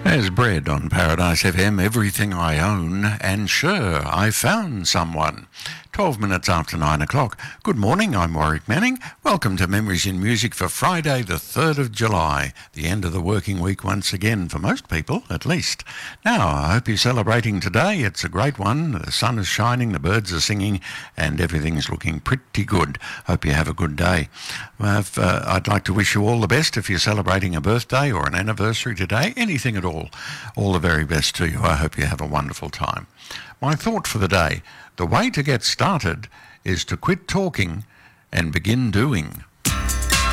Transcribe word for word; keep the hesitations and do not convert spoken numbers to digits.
There's Bread on Paradise F M, everything I own, and sure, I found someone. twelve minutes after nine o'clock. Good morning, I'm Warwick Manning. Welcome to Memories in Music for Friday the third of July, the end of the working week once again, for most people at least. Now, I hope you're celebrating today. It's a great one. The sun is shining, the birds are singing, and everything's looking pretty good. Hope you have a good day. Well, if, uh, I'd like to wish you all the best if you're celebrating a birthday or an anniversary today, anything at all. All the very best to you. I hope you have a wonderful time. My thought for the day: the way to get started is to quit talking and begin doing.